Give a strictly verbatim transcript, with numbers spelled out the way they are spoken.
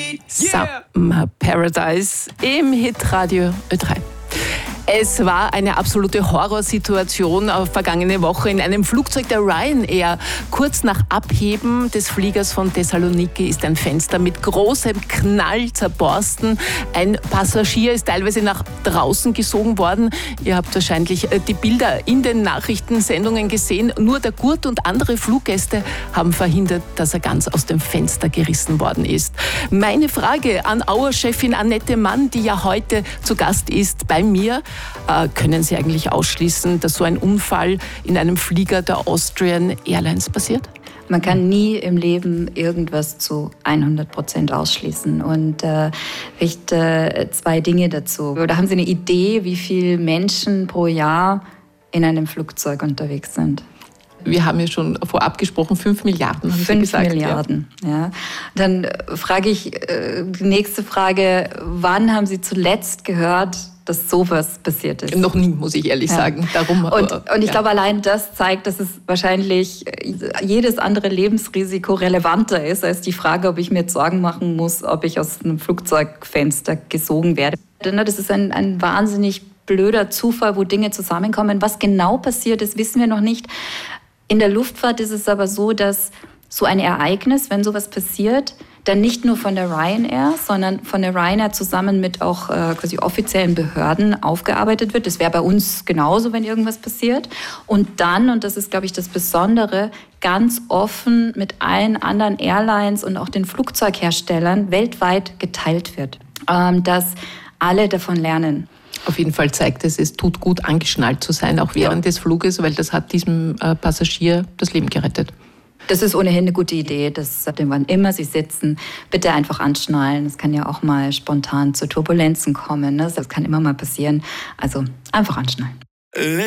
Summer Paradise im Hitradio Ö drei. Es war eine absolute Horrorsituation vergangene Woche in einem Flugzeug der Ryanair. Kurz nach Abheben des Fliegers von Thessaloniki ist ein Fenster mit großem Knall zerborsten. Ein Passagier ist teilweise nach draußen gesogen worden. Ihr habt wahrscheinlich die Bilder in den Nachrichtensendungen gesehen. Nur der Gurt und andere Fluggäste haben verhindert, dass er ganz aus dem Fenster gerissen worden ist. Meine Frage an Auer-Chefin Annette Mann, die ja heute zu Gast ist bei mir. Äh, können Sie eigentlich ausschließen, dass so ein Unfall in einem Flieger der Austrian Airlines passiert? Man kann nie im Leben irgendwas zu hundert Prozent ausschließen. Und äh, vielleicht äh, zwei Dinge dazu. Oder haben Sie eine Idee, wie viele Menschen pro Jahr in einem Flugzeug unterwegs sind? Wir haben ja schon vorab gesprochen, fünf Milliarden. Haben fünf Sie gesagt, Milliarden, ja. ja. Dann frage ich äh, die nächste Frage, wann haben Sie zuletzt gehört, dass sowas passiert ist? Noch nie, muss ich ehrlich ja. sagen. Darum, und, und ich ja. glaube, allein das zeigt, dass es wahrscheinlich jedes andere Lebensrisiko relevanter ist, als die Frage, ob ich mir jetzt Sorgen machen muss, ob ich aus einem Flugzeugfenster gesogen werde. Das ist ein, ein wahnsinnig blöder Zufall, wo Dinge zusammenkommen. Was genau passiert ist, wissen wir noch nicht. In der Luftfahrt ist es aber so, dass so ein Ereignis, wenn sowas passiert, dann nicht nur von der Ryanair, sondern von der Ryanair zusammen mit auch äh, quasi offiziellen Behörden aufgearbeitet wird. Das wäre bei uns genauso, wenn irgendwas passiert. Und dann, und das ist, glaube ich, das Besondere, ganz offen mit allen anderen Airlines und auch den Flugzeugherstellern weltweit geteilt wird, ähm, dass alle davon lernen. Auf jeden Fall zeigt es, es tut gut, angeschnallt zu sein, auch während ja. des Fluges, weil das hat diesem äh, Passagier das Leben gerettet. Das ist ohnehin eine gute Idee, dass wann immer Sie sitzen, bitte einfach anschnallen. Es kann ja auch mal spontan zu Turbulenzen kommen. Ne? Das kann immer mal passieren. Also einfach anschnallen.